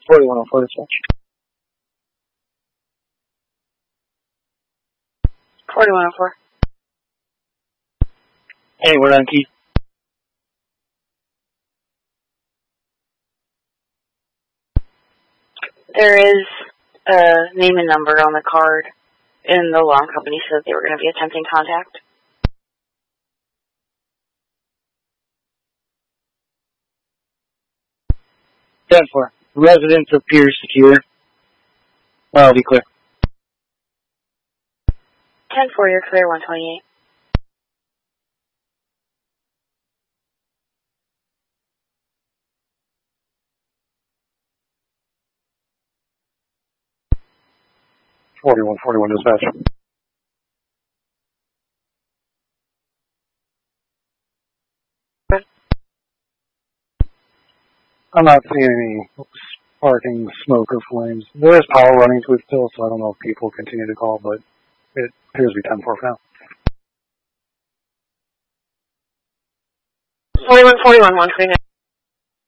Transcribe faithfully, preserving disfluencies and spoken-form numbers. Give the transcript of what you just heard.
forty-one oh four dispatch. forty-one oh four. Hey, we're on key. There is a name and number on the card, and the alarm company said they were going to be attempting contact. ten four. Residence appears secure. I'll be clear. ten four, you're clear, one twenty-eight. forty-one forty-one dispatch. I'm not seeing any sparking smoke or flames. There is power running to it still, so I don't know if people continue to call, but it appears to be ten four for now. forty-one forty-one, one twenty-nine.